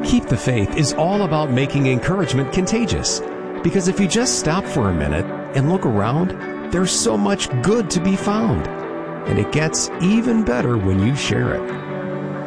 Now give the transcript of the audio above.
Keep the Faith is all about making encouragement contagious. Because if you just stop for a minute and look around, there's so much good to be found. And it gets even better when you share it.